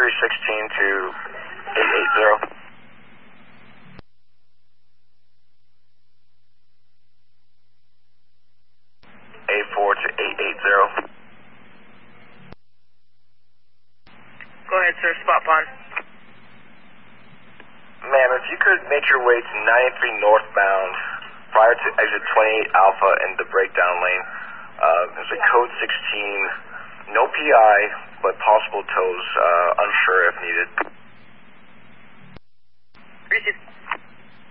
to 880. A4 to 880. Go ahead, sir. Spot on. Ma'am, if you could make your way to 93 northbound prior to exit 28 Alpha in the breakdown lane. There's a code 16, no PI, but possible tows, unsure if needed. Received.